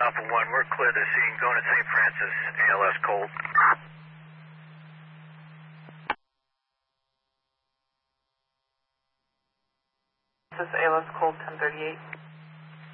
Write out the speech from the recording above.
Alpha 1, we're clear to the scene, going to St. Francis, ALS cold. This is ALS cold 1038.